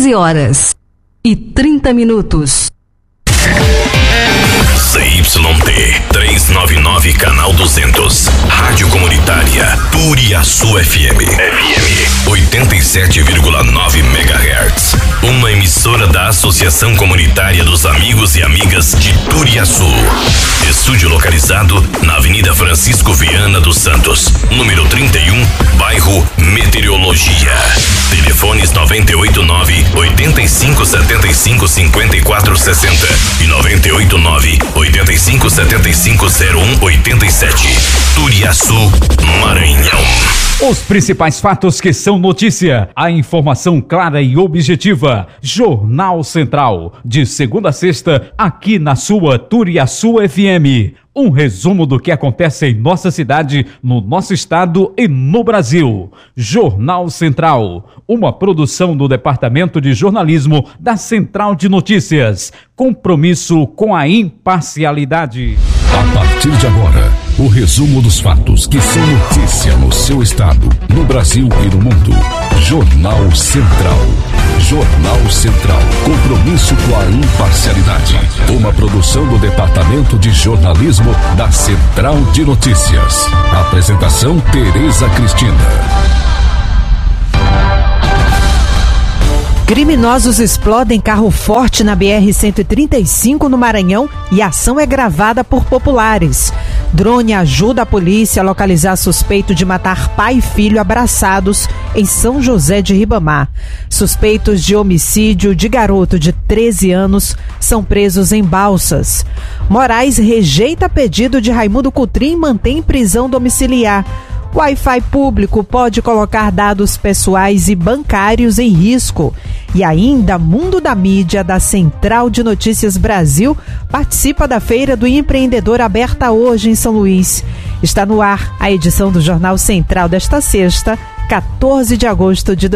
11h30. ZYT 399, canal 200. Rádio Comunitária Turiaçu FM. 87,9 MHz. Uma emissora da Associação Comunitária dos Amigos e Amigas de Turiaçu. Estúdio localizado na Avenida Francisco Viana dos Santos, número 31, bairro Meteorologia. Telefones 989-8575-5460 e 989-8575-0187. Turiaçu, Maranhão. Os principais fatos que são notícia. A informação clara e objetiva. Jornal Central. De segunda a sexta, aqui na sua Turiaçu FM. Um resumo do que acontece em nossa cidade, no nosso estado e no Brasil. Jornal Central. Uma produção do Departamento de Jornalismo da Central de Notícias. Compromisso com a imparcialidade. A partir de agora, o resumo dos fatos que são notícia no seu estado, no Brasil e no mundo. Jornal Central. Jornal Central. Compromisso com a imparcialidade. Uma produção do Departamento de Jornalismo da Central de Notícias. Apresentação: Tereza Cristina. Criminosos explodem carro forte na BR-135 no Maranhão e a ação é gravada por populares. Drone ajuda a polícia a localizar suspeito de matar pai e filho abraçados em São José de Ribamar. Suspeitos de homicídio de garoto de 13 anos são presos em Balsas. Moraes rejeita pedido de Raimundo Cotrim e mantém prisão domiciliar. Wi-Fi público pode colocar dados pessoais e bancários em risco. E ainda, Mundo da Mídia da Central de Notícias Brasil participa da Feira do Empreendedor aberta hoje em São Luís. Está no ar a edição do Jornal Central desta sexta, 14 de agosto de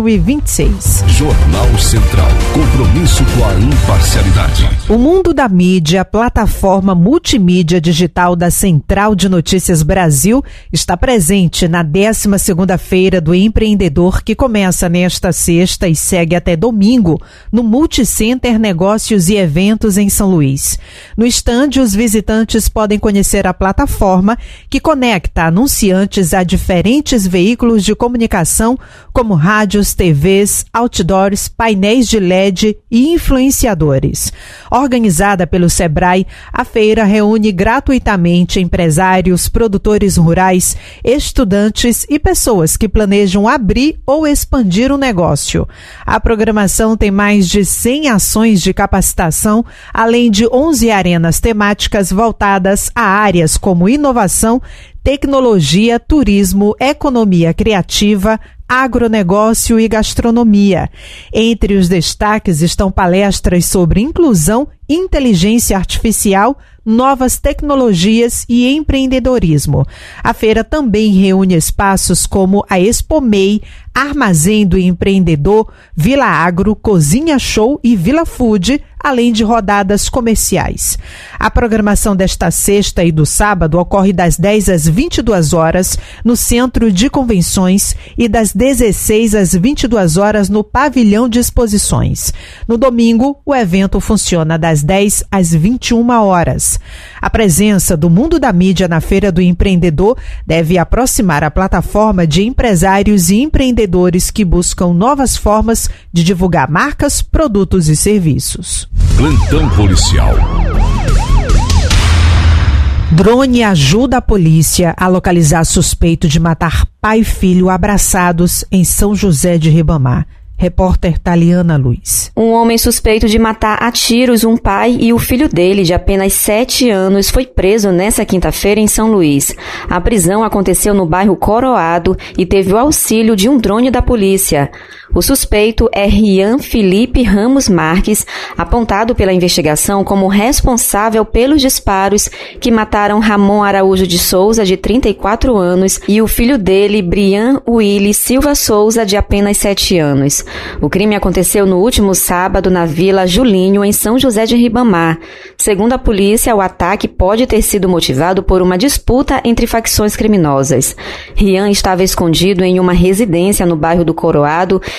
2026. Jornal Central. Compromisso com a imparcialidade. O Mundo da Mídia, plataforma multimídia digital da Central de Notícias Brasil, está presente na 12ª Feira do Empreendedor, que começa nesta sexta e segue até domingo, no Multicenter Negócios e Eventos em São Luís. No estande, os visitantes podem conhecer a plataforma que conecta anunciantes a diferentes veículos de comunicação, como rádios, TVs, outdoors, painéis de LED e influenciadores. Organizada pelo Sebrae, a feira reúne gratuitamente empresários, produtores rurais, estudantes e pessoas que planejam abrir ou expandir um negócio. A programação tem mais de 100 ações de capacitação, além de 11 arenas temáticas voltadas a áreas como inovação, tecnologia, turismo, economia criativa, agronegócio e gastronomia. Entre os destaques estão palestras sobre inclusão, inteligência artificial, novas tecnologias e empreendedorismo. A feira também reúne espaços como a Expo MEI, Armazém do Empreendedor, Vila Agro, Cozinha Show e Vila Food, além de rodadas comerciais. A programação desta sexta e do sábado ocorre das 10 às 22 horas no Centro de Convenções e das 16 às 22 horas no Pavilhão de Exposições. No domingo, o evento funciona das 10 às 21 horas. A presença do Mundo da Mídia na Feira do Empreendedor deve aproximar a plataforma de empresários e empreendedores que buscam novas formas de divulgar marcas, produtos e serviços. Plantão policial. Drone ajuda a polícia a localizar suspeito de matar pai e filho abraçados em São José de Ribamar. Repórter Taliana Luiz. Um homem suspeito de matar a tiros um pai e o filho dele, de apenas 7 anos, foi preso nesta quinta-feira em São Luís. A prisão aconteceu no bairro Coroado e teve o auxílio de um drone da polícia. O suspeito é Rian Felipe Ramos Marques, apontado pela investigação como responsável pelos disparos que mataram Ramon Araújo de Souza, de 34 anos, e o filho dele, Brian Willy Silva Souza, de apenas 7 anos. O crime aconteceu no último sábado na Vila Julinho, em São José de Ribamar. Segundo a polícia, o ataque pode ter sido motivado por uma disputa entre facções criminosas. Rian estava escondido em uma residência no bairro do Coroado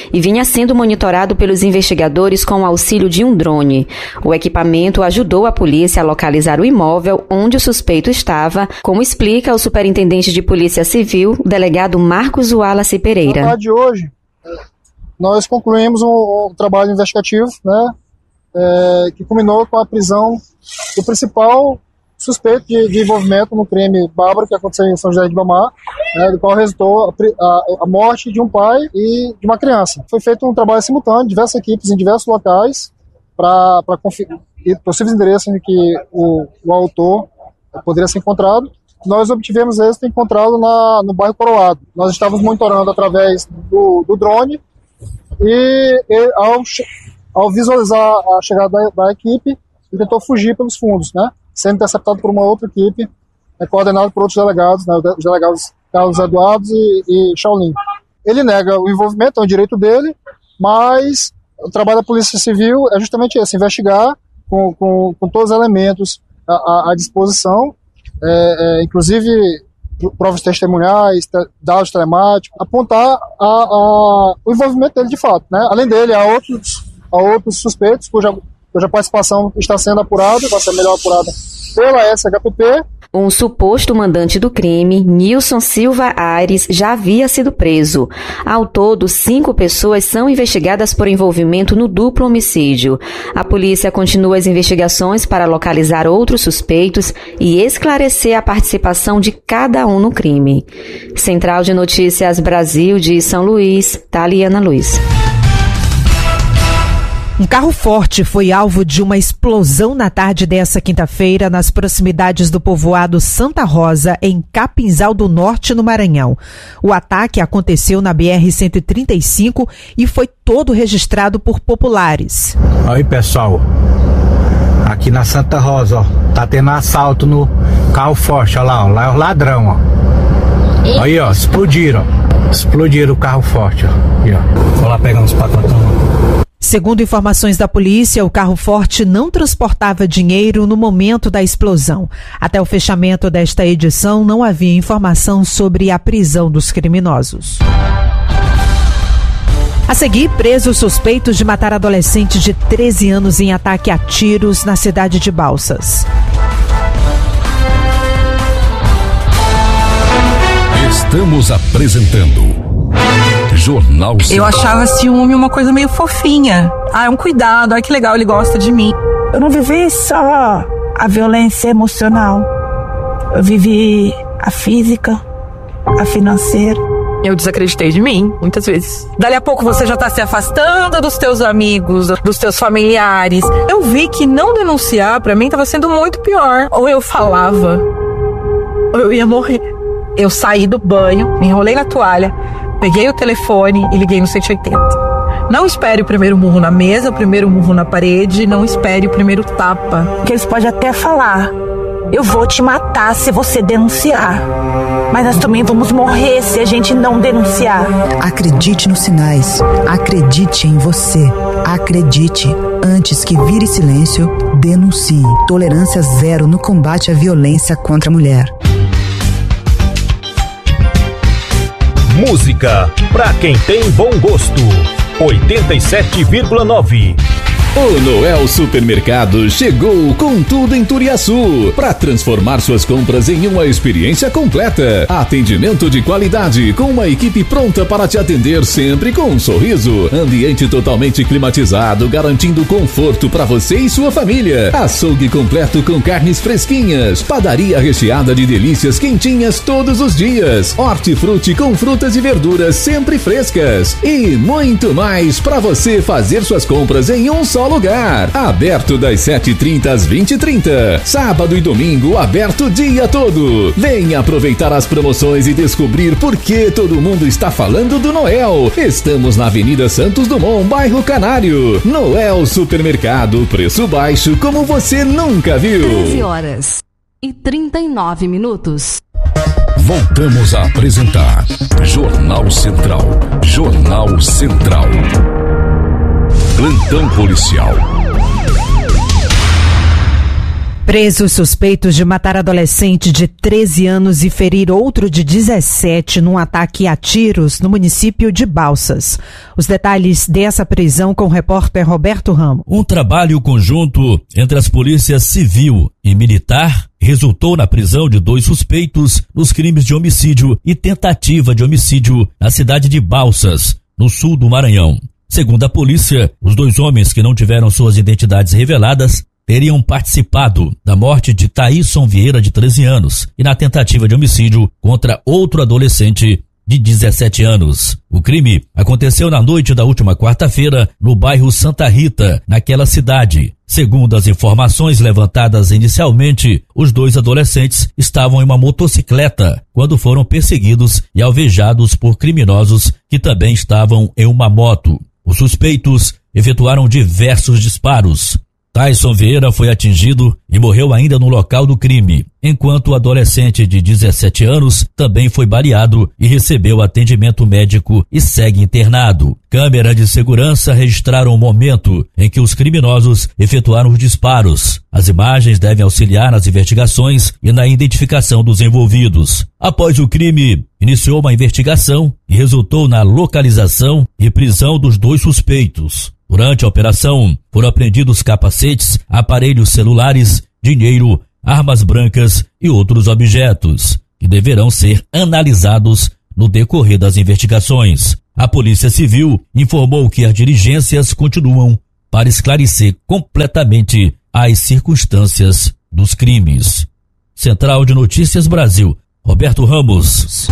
e vinha sendo monitorado pelos investigadores com o auxílio de um drone. O equipamento ajudou a polícia a localizar o imóvel onde o suspeito estava, como explica o superintendente de Polícia Civil, o delegado Marcos Wallace Pereira. Na tarde de hoje, nós concluímos um trabalho investigativo, né, que culminou com a prisão do principal suspeito de envolvimento no crime bárbaro que aconteceu em São José de Ribamar, do qual resultou a morte de um pai e de uma criança. Foi feito um trabalho simultâneo, diversas equipes em diversos locais, para possíveis endereços em que o autor poderia ser encontrado. Nós obtivemos êxito encontrá-lo no bairro Coroado. Nós estávamos monitorando através do drone e ao visualizar a chegada da equipe, ele tentou fugir pelos fundos, né, sendo interceptado por uma outra equipe, coordenada por outros delegados, né, os delegados Carlos Eduardo e Shaolin. Ele nega o envolvimento, é o direito dele, mas o trabalho da Polícia Civil é justamente esse, investigar com todos os elementos à disposição, inclusive provas testemunhais, dados telemáticos, apontar o envolvimento dele de fato, né? Além dele, há outros suspeitos cuja participação está sendo apurada, vai ser melhor apurada pela SHPP. Um suposto mandante do crime, Nilson Silva Aires, já havia sido preso. Ao todo, 5 pessoas são investigadas por envolvimento no duplo homicídio. A polícia continua as investigações para localizar outros suspeitos e esclarecer a participação de cada um no crime. Central de Notícias Brasil de São Luís, Taliana Luiz. Um carro forte foi alvo de uma explosão na tarde dessa quinta-feira nas proximidades do povoado Santa Rosa, em Capinzal do Norte, no Maranhão. O ataque aconteceu na BR-135 e foi todo registrado por populares. Aí, pessoal, aqui na Santa Rosa, ó, tá tendo assalto no carro forte, ó lá é o ladrão, ó. Aí, ó, explodiram o carro forte, ó. Aí, ó. Vou lá pegar uns pacotão. Segundo informações da polícia, o carro forte não transportava dinheiro no momento da explosão. Até o fechamento desta edição, não havia informação sobre a prisão dos criminosos. A seguir, presos suspeitos de matar adolescente de 13 anos em ataque a tiros na cidade de Balsas. Estamos apresentando Jornal Central. Eu achava ciúme uma coisa meio fofinha. É um cuidado, que legal, ele gosta de mim. Eu não vivi só a violência emocional. Eu vivi a física, a financeira. Eu desacreditei de mim, muitas vezes. Dali a pouco você já tá se afastando dos teus amigos, dos teus familiares. Eu vi que não denunciar pra mim tava sendo muito pior. Ou eu falava, ou eu ia morrer. Eu saí do banho, me enrolei na toalha, peguei o telefone e liguei no 180. Não espere o primeiro murro na mesa, o primeiro murro na parede, não espere o primeiro tapa. Porque eles podem até falar, eu vou te matar se você denunciar. Mas nós também vamos morrer se a gente não denunciar. Acredite nos sinais, acredite em você, acredite. Antes que vire silêncio, denuncie. Tolerância zero no combate à violência contra a mulher. Música pra quem tem bom gosto. 87,9. O Noel Supermercado chegou com tudo em Turiaçu para transformar suas compras em uma experiência completa. Atendimento de qualidade com uma equipe pronta para te atender sempre com um sorriso. Ambiente totalmente climatizado, garantindo conforto para você e sua família. Açougue completo com carnes fresquinhas. Padaria recheada de delícias quentinhas todos os dias. Hortifruti com frutas e verduras sempre frescas. E muito mais para você fazer suas compras em um só lugar. Aberto das 7h30 às 20h30. Sábado e domingo aberto o dia todo. Venha aproveitar as promoções e descobrir por que todo mundo está falando do Noel. Estamos na Avenida Santos Dumont, bairro Canário. Noel Supermercado, preço baixo como você nunca viu. 13h39. Voltamos a apresentar Jornal Central. Jornal Central. Plantão policial. Presos suspeitos de matar adolescente de 13 anos e ferir outro de 17 num ataque a tiros no município de Balsas. Os detalhes dessa prisão com o repórter Roberto Ramos. Um trabalho conjunto entre as polícias civil e militar resultou na prisão de 2 suspeitos nos crimes de homicídio e tentativa de homicídio na cidade de Balsas, no sul do Maranhão. Segundo a polícia, os 2 homens que não tiveram suas identidades reveladas teriam participado da morte de Thaíson Vieira, de 13 anos, e na tentativa de homicídio contra outro adolescente de 17 anos. O crime aconteceu na noite da última quarta-feira no bairro Santa Rita, naquela cidade. Segundo as informações levantadas inicialmente, os 2 adolescentes estavam em uma motocicleta quando foram perseguidos e alvejados por criminosos que também estavam em uma moto. Os suspeitos efetuaram diversos disparos. Thaíson Vieira foi atingido e morreu ainda no local do crime, enquanto o adolescente de 17 anos também foi baleado e recebeu atendimento médico e segue internado. Câmeras de segurança registraram o momento em que os criminosos efetuaram os disparos. As imagens devem auxiliar nas investigações e na identificação dos envolvidos. Após o crime, iniciou uma investigação e resultou na localização e prisão dos 2 suspeitos. Durante a operação, foram apreendidos capacetes, aparelhos celulares, dinheiro, armas brancas e outros objetos, que deverão ser analisados no decorrer das investigações. A Polícia Civil informou que as diligências continuam para esclarecer completamente as circunstâncias dos crimes. Central de Notícias Brasil, Roberto Ramos.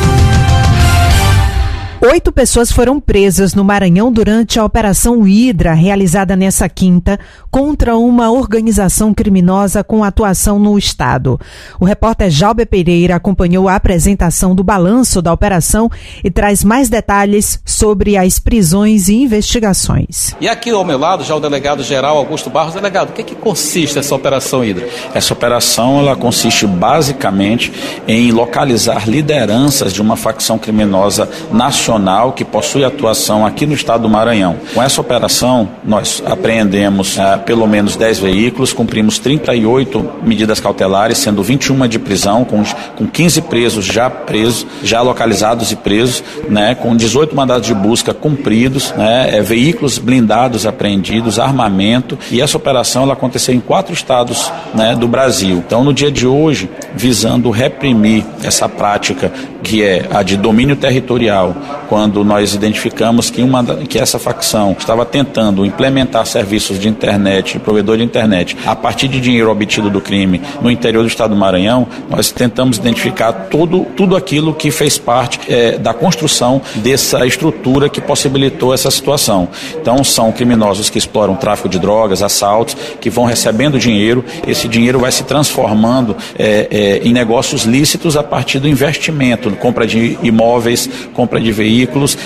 8 pessoas foram presas no Maranhão durante a Operação Hidra, realizada nessa quinta, contra uma organização criminosa com atuação no estado. O repórter Jalber Pereira acompanhou a apresentação do balanço da operação e traz mais detalhes sobre as prisões e investigações. E aqui ao meu lado, já o delegado-geral Augusto Barros. Delegado, o que consiste essa Operação Hidra? Essa operação ela consiste basicamente em localizar lideranças de uma facção criminosa nacional que possui atuação aqui no estado do Maranhão. Com essa operação, nós apreendemos pelo menos 10 veículos, cumprimos 38 medidas cautelares, sendo 21 de prisão, com 15 presos, já localizados e presos, né, com 18 mandados de busca cumpridos, né, veículos blindados apreendidos, armamento, e essa operação ela aconteceu em 4 estados, né, do Brasil. Então, no dia de hoje, visando reprimir essa prática que é a de domínio territorial, quando nós identificamos que essa facção estava tentando implementar serviços de internet, provedor de internet, a partir de dinheiro obtido do crime no interior do estado do Maranhão, nós tentamos identificar tudo aquilo que fez parte da construção dessa estrutura que possibilitou essa situação. Então, são criminosos que exploram tráfico de drogas, assaltos, que vão recebendo dinheiro, esse dinheiro vai se transformando em negócios lícitos a partir do investimento, compra de imóveis, compra de veículos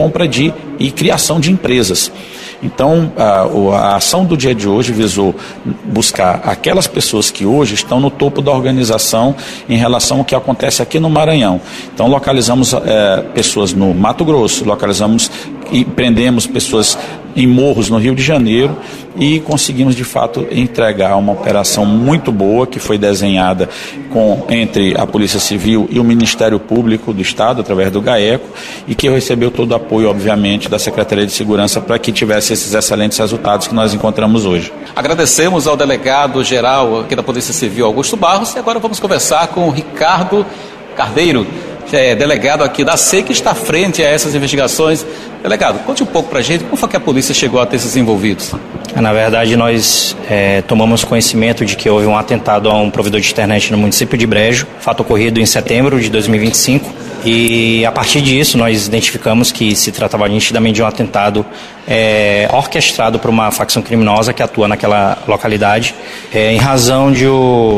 e criação de empresas. Então, a ação do dia de hoje visou buscar aquelas pessoas que hoje estão no topo da organização em relação ao que acontece aqui no Maranhão. Então, localizamos pessoas no Mato Grosso, localizamos e prendemos pessoas em morros no Rio de Janeiro e conseguimos de fato entregar uma operação muito boa que foi desenhada entre a Polícia Civil e o Ministério Público do Estado, através do GAECO, e que recebeu todo o apoio, obviamente, da Secretaria de Segurança para que tivesse esses excelentes resultados que nós encontramos hoje. Agradecemos ao delegado-geral aqui da Polícia Civil, Augusto Barros, e agora vamos conversar com o Ricardo Cardeiro, delegado aqui da SEI, que está à frente a essas investigações. Delegado, conte um pouco pra gente, como foi que a polícia chegou a ter esses envolvidos? Na verdade, nós tomamos conhecimento de que houve um atentado a um provedor de internet no município de Brejo, fato ocorrido em setembro de 2025, e a partir disso nós identificamos que se tratava nitidamente de um atentado orquestrado por uma facção criminosa que atua naquela localidade, em razão de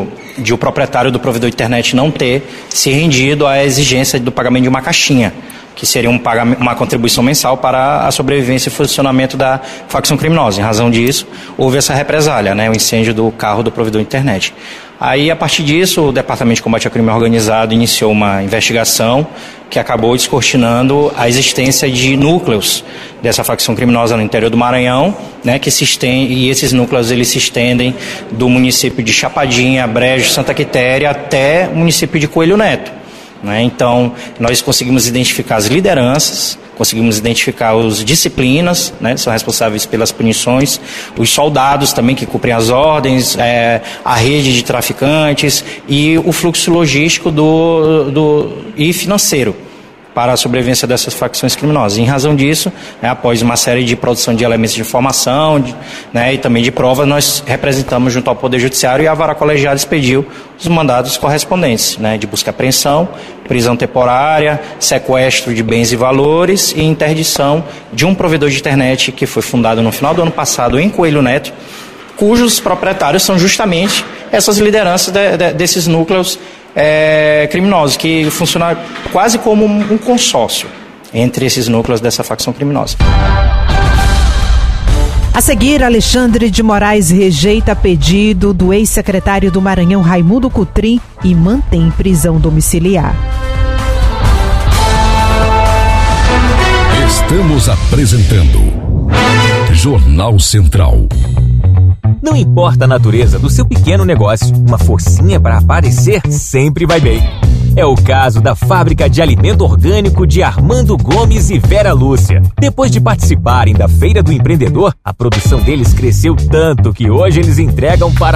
o proprietário do provedor de internet não ter se rendido à exigência do pagamento de uma caixinha. que seria uma contribuição mensal para a sobrevivência e funcionamento da facção criminosa. Em razão disso, houve essa represália, né, o incêndio do carro do provedor de internet. Aí, a partir disso, o Departamento de Combate ao Crime Organizado iniciou uma investigação que acabou descortinando a existência de núcleos dessa facção criminosa no interior do Maranhão, né, e esses núcleos eles se estendem do município de Chapadinha, Brejo, Santa Quitéria até o município de Coelho Neto. Né? Então, nós conseguimos identificar as lideranças, conseguimos identificar os disciplinas, né, são responsáveis pelas punições, os soldados também que cumprem as ordens, a rede de traficantes e o fluxo logístico e financeiro para a sobrevivência dessas facções criminosas. Em razão disso, após uma série de produção de elementos de informação e também de provas, nós representamos junto ao Poder Judiciário e a Vara Colegiada expediu os mandados correspondentes, de busca e apreensão, prisão temporária, sequestro de bens e valores e interdição de um provedor de internet que foi fundado no final do ano passado em Coelho Neto, cujos proprietários são justamente essas lideranças desses núcleos criminosos, que funcionam quase como um consórcio entre esses núcleos dessa facção criminosa. A seguir, Alexandre de Moraes rejeita pedido do ex-secretário do Maranhão, Raimundo Cotrim, e mantém prisão domiciliar. Estamos apresentando Jornal Central. Não importa a natureza do seu pequeno negócio, uma forcinha para aparecer sempre vai bem. É o caso da Fábrica de Alimento Orgânico de Armando Gomes e Vera Lúcia. Depois de participarem da Feira do Empreendedor, a produção deles cresceu tanto que hoje eles entregam para